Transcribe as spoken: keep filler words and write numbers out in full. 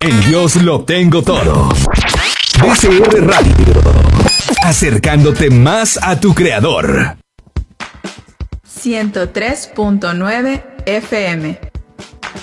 En Dios lo tengo todo. D C R Radio. Acercándote más a tu creador. ciento tres punto nueve F M.